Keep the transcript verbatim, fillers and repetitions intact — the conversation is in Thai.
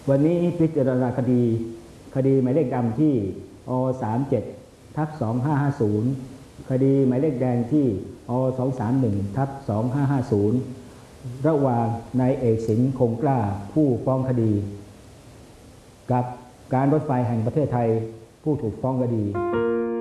วันนี้พิจารณาคดีคดีหมายเลขดำที่อสามเจ็ดทับสองห้าห้าศูนย์คดีหมายเลขแดงที่อสองสามหนึ่งทับสองห้าห้าศูนย์ระหว่างนายเอกสินคงกล้าผู้ฟ้องคดีกับการรถไฟแห่งประเทศไทยผู้ถูกฟ้องคดี